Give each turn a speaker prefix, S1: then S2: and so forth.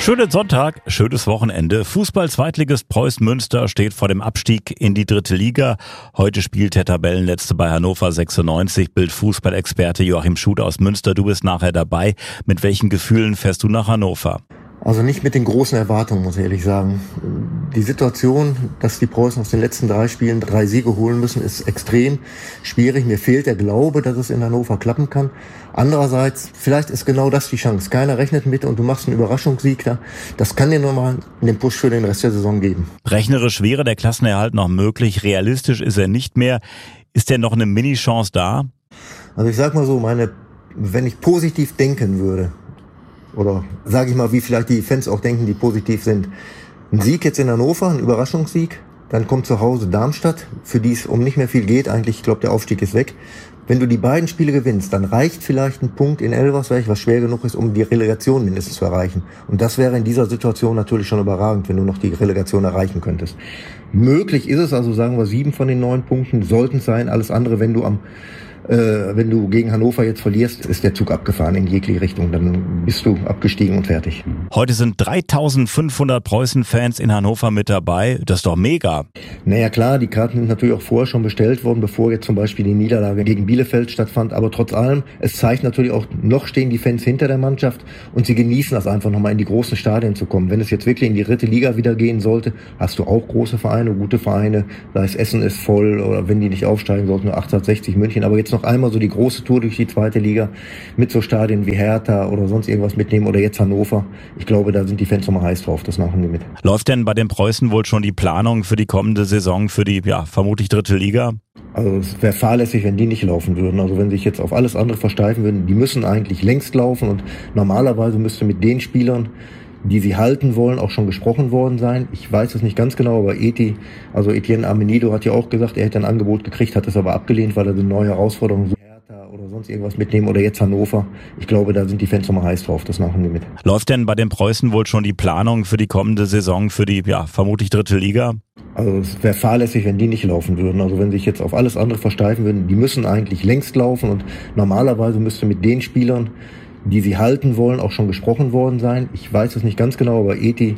S1: Schönen Sonntag, schönes Wochenende. Fußball-Zweitligist Preußen Münster steht vor dem Abstieg in die 3. Liga. Heute spielt der Tabellenletzte bei Hannover 96. Bild-Fußballexperte Joachim Schuth aus Münster. Du bist nachher dabei. Mit welchen Gefühlen fährst du nach Hannover?
S2: Also nicht mit den großen Erwartungen, muss ich ehrlich sagen. Die Situation, dass die Preußen aus den letzten 3 Spielen 3 Siege holen müssen, ist extrem schwierig. Mir fehlt der Glaube, dass es in Hannover klappen kann. Andererseits, vielleicht ist genau das die Chance. Keiner rechnet mit und du machst einen Überraschungssieg da. Das kann dir nochmal den Push für den Rest der Saison geben.
S1: Rechnerisch wäre der Klassenerhalt noch möglich. Realistisch ist er nicht mehr. Ist denn noch eine Mini-Chance da?
S2: Also ich sag mal so, wenn ich positiv denken würde, oder sage ich mal, wie vielleicht die Fans auch denken, die positiv sind. Ein Sieg jetzt in Hannover, ein Überraschungssieg. Dann kommt zu Hause Darmstadt, für die es um nicht mehr viel geht. Eigentlich, ich glaube, der Aufstieg ist weg. Wenn du die beiden Spiele gewinnst, dann reicht vielleicht ein Punkt in Elversberg, was schwer genug ist, um die Relegation mindestens zu erreichen. Und das wäre in dieser Situation natürlich schon überragend, wenn du noch die Relegation erreichen könntest. Möglich ist es, also sagen wir 7 von den 9 Punkten sollten es sein. Alles andere, wenn du gegen Hannover jetzt verlierst, ist der Zug abgefahren in jegliche Richtung. Dann bist du abgestiegen und fertig.
S1: Heute sind 3500 Preußen-Fans in Hannover mit dabei. Das ist doch mega.
S2: Naja klar, die Karten sind natürlich auch vorher schon bestellt worden, bevor jetzt zum Beispiel die Niederlage gegen Bielefeld stattfand. Aber trotz allem, es zeigt natürlich auch, noch stehen die Fans hinter der Mannschaft und sie genießen das einfach nochmal in die großen Stadien zu kommen. Wenn es jetzt wirklich in die 3. Liga wieder gehen sollte, hast du auch große Vereine, gute Vereine. Sei es Essen ist voll oder wenn die nicht aufsteigen sollten, nur 1860 München. Aber jetzt noch einmal so die große Tour durch die 2. Liga mit so Stadien wie Hertha oder sonst irgendwas mitnehmen oder jetzt Hannover. Ich glaube, da sind die Fans nochmal heiß drauf, das machen wir mit.
S1: Läuft denn bei den Preußen wohl schon die Planung für die kommende Saison, für die vermutlich 3. Liga?
S2: Also es wäre fahrlässig, wenn die nicht laufen würden. Also wenn sich jetzt auf alles andere versteifen würden, die müssen eigentlich längst laufen und normalerweise müsste mit den Spielern, die sie halten wollen, auch schon gesprochen worden sein. Ich weiß es nicht ganz genau, aber Etienne Amenido hat ja auch gesagt, er hätte ein Angebot gekriegt, hat es aber abgelehnt, weil er eine neue Herausforderung sucht. Oder sonst irgendwas mitnehmen oder jetzt Hannover. Ich glaube, da sind die Fans nochmal heiß drauf, das machen wir mit.
S1: Läuft denn bei den Preußen wohl schon die Planung für die kommende Saison, für die vermutlich 3. Liga?
S2: Also es wäre fahrlässig, wenn die nicht laufen würden. Also wenn sich jetzt auf alles andere versteifen würden, die müssen eigentlich längst laufen und normalerweise müsste mit den Spielern, die sie halten wollen, auch schon gesprochen worden sein. Ich weiß es nicht ganz genau, aber